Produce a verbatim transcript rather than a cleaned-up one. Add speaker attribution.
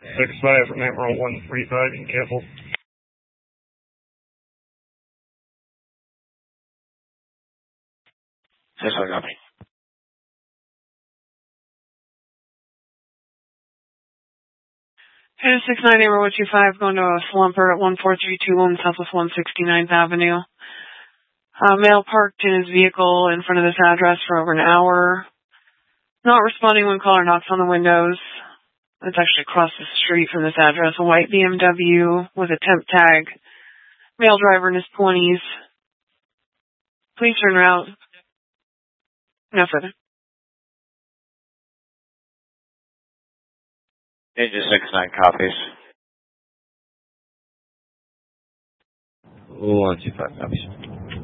Speaker 1: six five from Emerald one three five in cancel.
Speaker 2: Yes, I got me.
Speaker 3: Hey, six nine eight one two five going to a slumper at one four three two one Southwest one sixty-ninth Avenue. Uh, male parked in his vehicle in front of this address for over an hour. Not responding when caller knocks on the windows. It's actually across the street from this address. A white B M W with a temp tag. Male driver in his twenties. Please turn around. No further.
Speaker 2: Ninja six nine copies.
Speaker 4: one two five copies.